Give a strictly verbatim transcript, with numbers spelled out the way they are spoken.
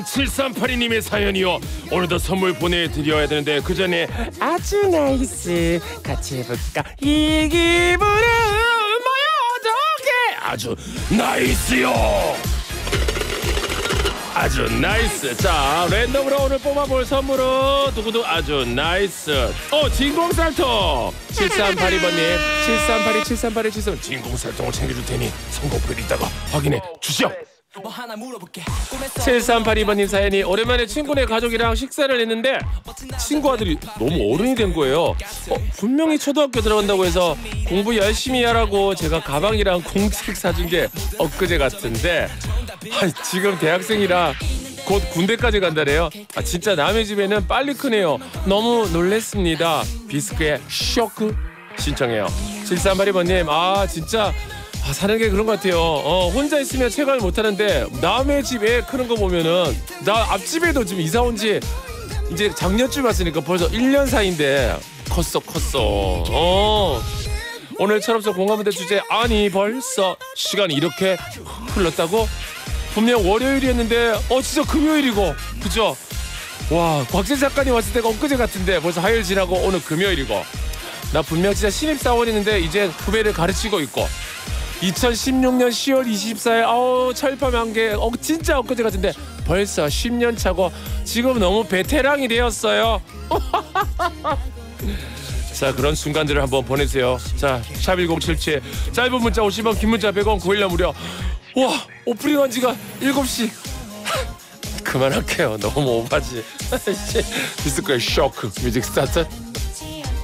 칠삼팔이 님의 사연이요. 오늘도 선물 보내드려야 되는데 그 전에 아주 나이스 같이 해볼까? 이 기분은 뭐야 어떡해. 아주 나이스요. 아주 나이스. 자, 랜덤으로 오늘 뽑아볼 선물은 두구두 아주 나이스. 어, 진공살통 칠삼팔이 번님 칠삼팔이 칠삼팔이 칠삼 진공살통을 챙겨줄 테니 선곡표를 이따가 확인해 주시오. 칠삼팔이 번님 사연이 오랜만에 친구네 가족이랑 식사를 했는데 친구 아들이 너무 어른이 된 거예요. 어, 분명히 초등학교 들어간다고 해서 공부 열심히 하라고 제가 가방이랑 공책 사준 게 엊그제 같은데 아, 지금 대학생이라 곧 군대까지 간다래요. 아, 진짜 남의 집에는 빨리 크네요. 너무 놀랬습니다. 비스크의 쇼크 신청해요. 칠삼팔이 번님 아 진짜 아, 사는 게 그런 것 같아요. 어, 혼자 있으면 체감을 못하는데 남의 집에 크는 거 보면은 나 앞집에도 지금 이사 온 지 이제 작년쯤 왔으니까 벌써 일 년 사이인데 컸어 컸어. 어. 오늘처럼 공감무대 주제 아니 벌써 시간이 이렇게 흘렀다고? 분명 월요일이었는데 어 진짜 금요일이고 그죠? 와 곽재 작가님 왔을 때가 엊그제 같은데 벌써 화요일 지나고 오늘 금요일이고 나 분명 진짜 신입사원이는데 이제 후배를 가르치고 있고 이천십육 년 시월 이십사일 아우 철밤 한개 어, 진짜 엊그제 같은데 벌써 십 년 차고 지금 너무 베테랑이 되었어요. 자 그런 순간들을 한번 보내세요. 자 샵 일공칠칠 짧은 문자 오십 원 긴 문자 백 원 구일날 무료. 와 오프닝 한 지가 일곱 시 그만할게요. 너무 오바지. 디스코의 쇼크 뮤직 스타트.